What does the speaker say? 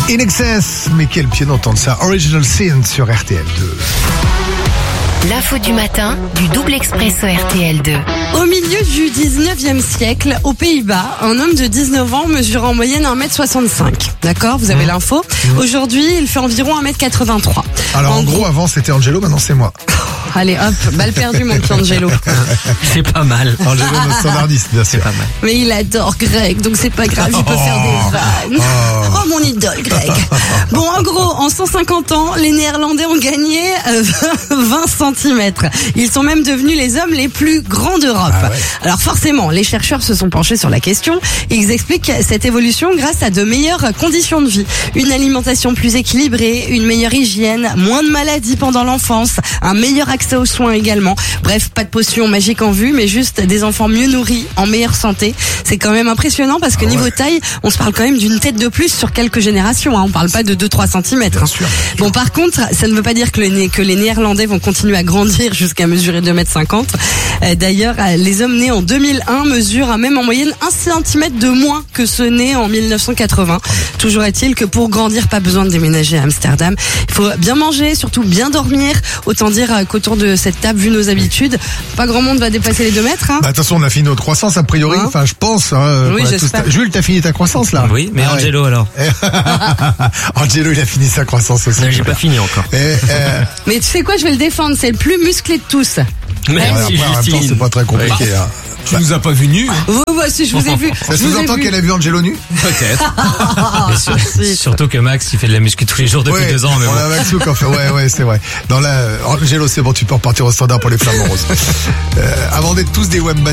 In Excess, mais quel pied d'entendre ça. Original Sin sur RTL2. L'info du matin du double expresso RTL2. Au milieu du 19e siècle, aux Pays-Bas, un homme de 19 ans mesure en moyenne 1m65. D'accord, vous avez l'info. Aujourd'hui, il fait environ 1m83. Alors en gros, avant c'était Angelo, maintenant c'est moi. Allez hop, balle perdue mon petit Angelo. C'est pas mal. Angelo, notre standardiste, bien sûr. Pas mal. Mais il adore Greg, donc c'est pas grave, il peut faire des vannes. Oh mon idole Greg. Bon, en gros, en 150 ans, les Néerlandais ont gagné 20 cm. Ils sont même devenus les hommes les plus grands d'Europe. Ah ouais. Alors forcément, les chercheurs se sont penchés sur la question et ils expliquent cette évolution grâce à de meilleures conditions de vie. Une alimentation plus équilibrée, une meilleure hygiène, moins de maladies pendant l'enfance, un meilleur accès aux soins également. Bref, pas de potion magique en vue, mais juste des enfants mieux nourris, en meilleure santé. C'est quand même impressionnant parce que niveau taille, on se parle quand même d'une tête de plus sur quelques générations. On parle pas de 2-3 cm. Bien sûr. Bon, par contre, ça ne veut pas dire que les Néerlandais vont continuer à grandir jusqu'à mesurer 2,50 m. D'ailleurs, les hommes nés en 2001 mesurent même en moyenne 1 cm de moins que ceux nés en 1980. Toujours est-il que pour grandir, pas besoin de déménager à Amsterdam. Il faut bien manger, surtout bien dormir. Autant dire qu'autour de cette table, vu nos habitudes, pas grand monde va dépasser les 2 mètres. Hein. Bah, attention, on a fini notre croissance a priori. Hein Enfin, je pense. Hein, Oui, qu'on a j'espère. Jules, t'as fini ta croissance là? Oui, mais Ah ouais. Angelo alors. Angelo, il a fini sa croissance aussi. J'ai pas fini encore. Mais tu sais quoi, je vais le défendre. C'est le plus musclé de tous. Merci Après, en même temps, Justine. c'est pas très compliqué. Hein. Tu nous as pas vu nus, hein? Vous, si je vous ai vu. Ça je vous ai sous-entend vu. qu'elle a vu Angelo nu? Peut-être. Surtout que Max, il fait de la muscu tous les jours depuis 2 ans. Mais on bon. a Maxou qu'on fait. Ouais, c'est vrai. Angelo, c'est bon, tu peux repartir au standard pour les flamants roses. Avant d'être tous des webman